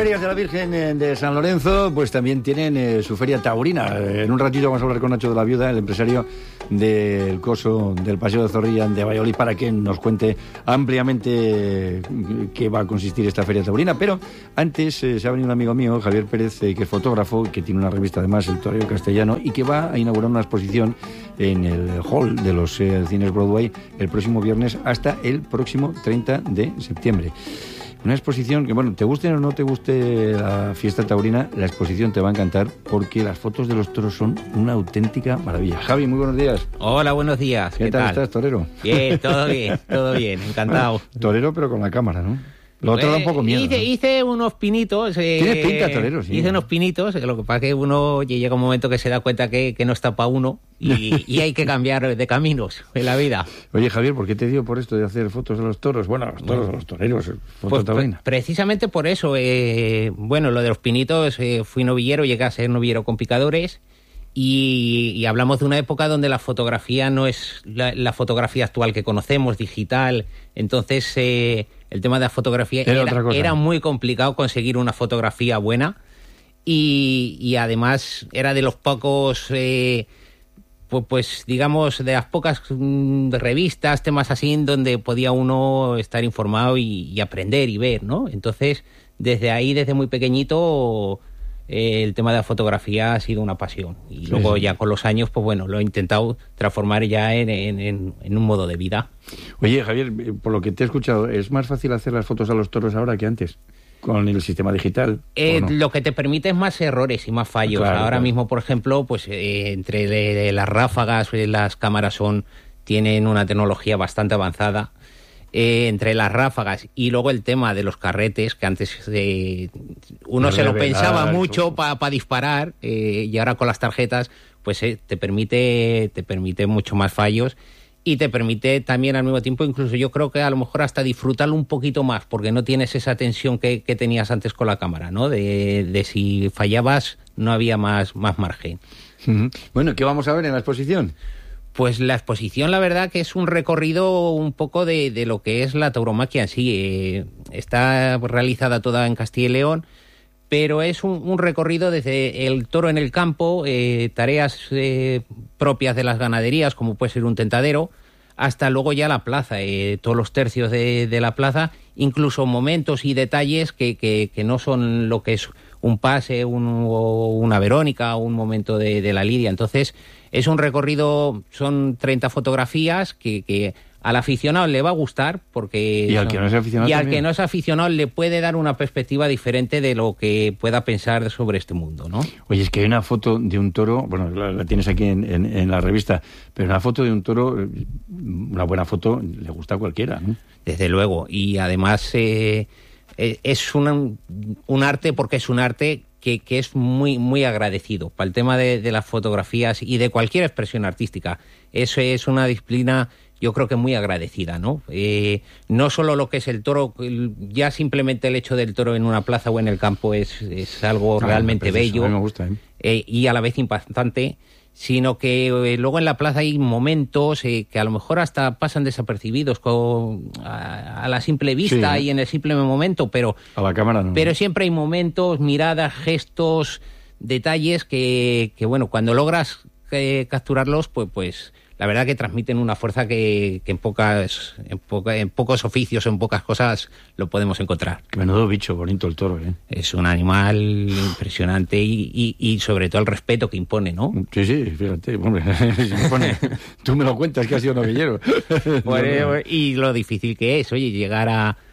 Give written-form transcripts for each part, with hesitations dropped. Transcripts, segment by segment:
ferias de la Virgen de San Lorenzo, pues también tienen su feria taurina. En un ratito vamos a hablar con Nacho de la Viuda, el empresario del coso del Paseo de Zorrilla de Valladolid, para que nos cuente ampliamente qué va a consistir esta feria taurina. Pero antes se ha venido un amigo mío, Javier Pérez, que es fotógrafo, que tiene una revista además, El Toreo Castellano, y que va a inaugurar una exposición en el hall de los cines Broadway el próximo viernes hasta el próximo 30 de septiembre. Una exposición que, bueno, te guste o no te guste la fiesta taurina, la exposición te va a encantar porque las fotos de los toros son una auténtica maravilla. Javi, muy buenos días. Hola, buenos días. ¿Qué tal estás, torero? Bien, todo bien, encantado. Bueno, torero, pero con la cámara, ¿no? Lo otro da un poco miedo. Hice unos pinitos. Tienes pinta, torero, sí. Hice unos pinitos, lo que pasa es que uno llega un momento que se da cuenta que no está para uno y hay que cambiar de caminos en la vida. Oye, Javier, ¿por qué te dio por esto de hacer fotos de los toros? Bueno, los toros, los toreros, fotos taurina. Precisamente por eso. Bueno, lo de los pinitos, fui novillero, llegué a ser novillero con picadores. Y hablamos de una época donde la fotografía no es la fotografía actual que conocemos, digital. Entonces, el tema de la fotografía era muy complicado conseguir una fotografía buena. Y además era de los pocos, pues digamos, de las pocas revistas, temas así, donde podía uno estar informado y aprender y ver, ¿no? Entonces, desde ahí, desde muy pequeñito, el tema de la fotografía ha sido una pasión. Y luego ya con los años, pues bueno, lo he intentado transformar ya en un modo de vida. Oye, Javier, por lo que te he escuchado, ¿es más fácil hacer las fotos a los toros ahora que antes? ¿Con el sistema digital? ¿No? Lo que te permite es más errores y más fallos. Ahora mismo, por ejemplo, pues entre las ráfagas, las cámaras tienen una tecnología bastante avanzada. Entre las ráfagas y luego el tema de los carretes, que antes uno se lo pensaba mucho para disparar, y ahora con las tarjetas pues te permite mucho más fallos y te permite también al mismo tiempo, incluso yo creo que a lo mejor hasta disfrutarlo un poquito más, porque no tienes esa tensión que tenías antes con la cámara, ¿no? De si fallabas no había más margen. Uh-huh. Bueno, ¿qué vamos a ver en la exposición? Pues la exposición, la verdad, que es un recorrido un poco de lo que es la tauromaquia en sí. Está realizada toda en Castilla y León, pero es un recorrido desde el toro en el campo, tareas propias de las ganaderías, como puede ser un tentadero, hasta luego ya la plaza, todos los tercios de la plaza, incluso momentos y detalles que no son lo que es un pase, una Verónica o un momento de la lidia. Entonces, es un recorrido, son 30 fotografías que al aficionado le va a gustar, porque y al que no es aficionado, al que no es aficionado le puede dar una perspectiva diferente de lo que pueda pensar sobre este mundo, ¿no? Oye, es que hay una foto de un toro, bueno, la tienes aquí en la revista, pero una foto de un toro, una buena foto, le gusta a cualquiera, ¿no? Desde luego, y además es un arte, porque es un arte que es muy, muy agradecido para el tema de las fotografías y de cualquier expresión artística. Eso es una disciplina, yo creo que muy agradecida, ¿no? No solo lo que es el toro, ya simplemente el hecho del toro en una plaza o en el campo es algo realmente bello. A mí me gusta, y a la vez impactante, sino que luego en la plaza hay momentos que a lo mejor hasta pasan desapercibidos a la simple vista y en el simple momento, pero a la cámara no. Pero siempre hay momentos, miradas, gestos, detalles que bueno, cuando logras capturarlos, pues la verdad que transmiten una fuerza que en pocos oficios, en pocas cosas lo podemos encontrar. Menudo bicho bonito el toro, ¿eh? Es un animal impresionante y sobre todo el respeto que impone, ¿no? Sí, fíjate, hombre, tú me lo cuentas que has sido novillero. Bueno, y lo difícil que es, oye, llegar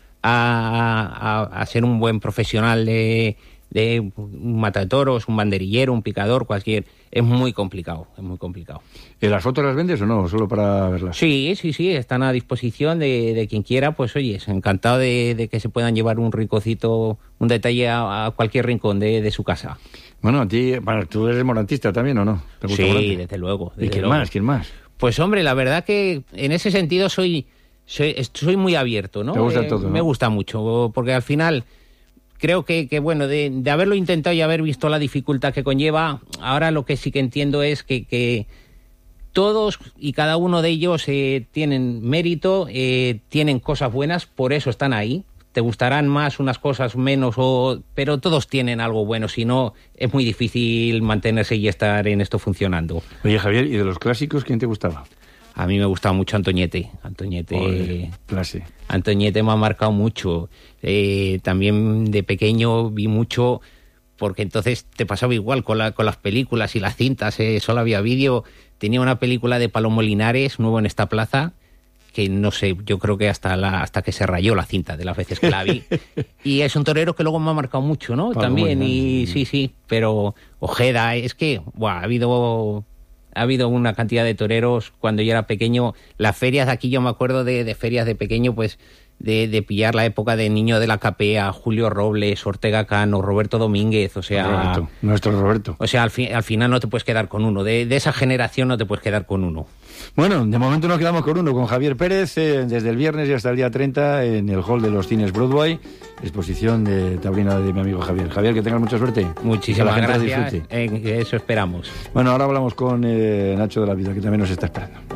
a ser un buen profesional de un matatoros, un banderillero, un picador, cualquier... Es muy complicado, es muy complicado. ¿Las fotos las vendes o no? ¿Solo para verlas? Sí, están a disposición de quien quiera, pues oye, es encantado de que se puedan llevar un rinconcito, un detalle a cualquier rincón de su casa. Bueno, a ti, tú eres morantista también, ¿o no? ¿Te gusta Morante? Desde luego. ¿Y quién más? Pues hombre, la verdad que en ese sentido soy muy abierto, ¿no? ¿Te gusta todo, no? Me gusta mucho, porque al final... Creo que bueno, de haberlo intentado y haber visto la dificultad que conlleva, ahora lo que sí que entiendo es que todos y cada uno de ellos tienen mérito, tienen cosas buenas, por eso están ahí. te gustarán más unas cosas, menos, pero todos tienen algo bueno, si no es muy difícil mantenerse y estar en esto funcionando. Oye, Javier, ¿y de los clásicos quién te gustaba? A mí me gustaba mucho Antoñete. Clase. Antoñete me ha marcado mucho. También de pequeño vi mucho, porque entonces te pasaba igual con las películas y las cintas, solo había vídeo. Tenía una película de Palomo Linares, Nuevo en esta plaza, que no sé, yo creo que hasta que se rayó la cinta de las veces que la vi. Y es un torero que luego me ha marcado mucho, ¿no? También, y sí, pero Ojeda, es que ha habido una cantidad de toreros cuando yo era pequeño. Las ferias de aquí, yo me acuerdo de ferias de pequeño, pues de pillar la época de Niño de la Capea, Julio Robles, Ortega Cano, Roberto Domínguez, o sea... Nuestro Roberto. O sea, al final no te puedes quedar con uno. De esa generación no te puedes quedar con uno. Bueno, de momento nos quedamos con uno, con Javier Pérez, desde el viernes y hasta el día 30 en el hall de los cines Broadway, exposición de taurina de mi amigo Javier. Javier, que tengas mucha suerte. Muchísimas gracias, eso esperamos. Bueno, ahora hablamos con Nacho de la Vida, que también nos está esperando.